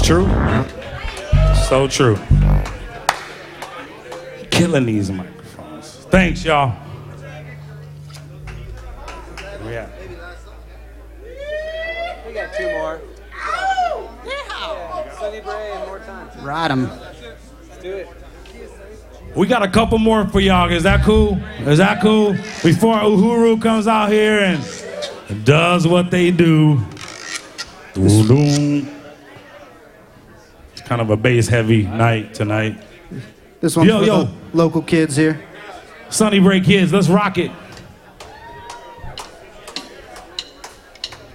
It's true. So true. Killing these microphones. Thanks, y'all. Yeah. We got two more. Sunny Bray and more time. Ride 'em. Let's do it. We got a couple more for y'all. Is that cool? Is that cool? Before Uhuru comes out here and does what they do. It's kind of a bass-heavy night tonight. This one's for yo. the local kids here. Sunny Bray kids, let's rock it.